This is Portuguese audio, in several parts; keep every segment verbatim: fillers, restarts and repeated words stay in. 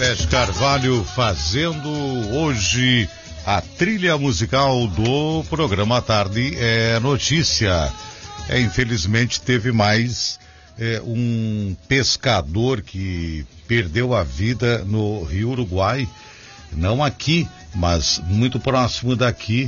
Beth Carvalho fazendo hoje a trilha musical do programa à tarde é notícia. É, infelizmente teve mais é, um pescador que perdeu a vida no Rio Uruguai, não aqui, mas muito próximo daqui.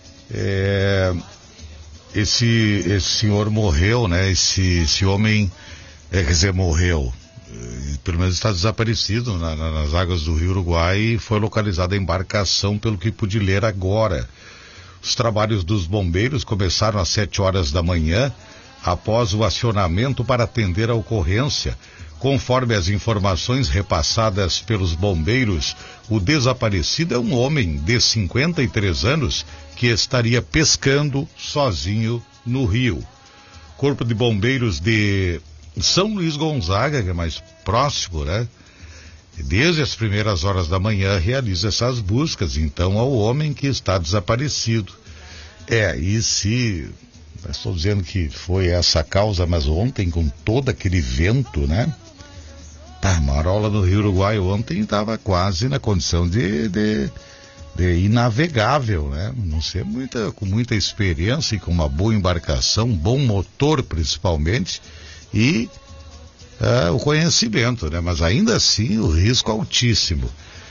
É, esse, esse senhor morreu, né? Esse, esse homem, é, quer dizer, morreu. Pelo menos está desaparecido na, na, nas águas do Rio Uruguai e foi localizada a embarcação, pelo que pude ler agora. Os trabalhos dos bombeiros começaram às sete horas da manhã, após o acionamento para atender a ocorrência. Conforme as informações repassadas pelos bombeiros, o desaparecido é um homem de cinquenta e três anos que estaria pescando sozinho no rio. Corpo de Bombeiros de São Luís Gonzaga, que é mais próximo, né? Desde as primeiras horas da manhã realiza essas buscas, então, ao homem que está desaparecido. É, e se... Estou dizendo que foi essa causa, mas ontem, com todo aquele vento, né? A marola no Rio Uruguai ontem estava quase na condição de, de, de inavegável, né? Não sei, muita, com muita experiência e com uma boa embarcação, bom motor principalmente, e uh, o conhecimento, né? Mas ainda assim o risco altíssimo.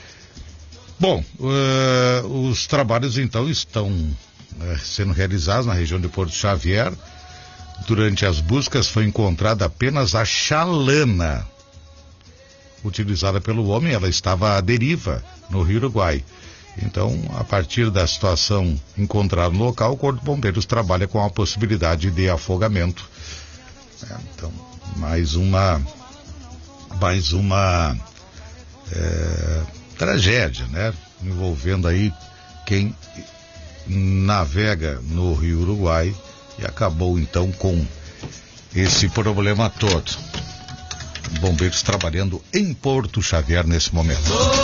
Bom, uh, os trabalhos então estão uh, sendo realizados na região de Porto Xavier. Durante as buscas foi encontrada apenas a chalana utilizada pelo homem. Ela estava à deriva no Rio Uruguai. Então, a partir da situação encontrada no local, o Corpo de Bombeiros trabalha com a possibilidade de afogamento. É, então, mais uma mais uma é, tragédia, né? Envolvendo aí quem navega no Rio Uruguai e acabou então com esse problema todo. Bombeiros trabalhando em Porto Xavier nesse momento.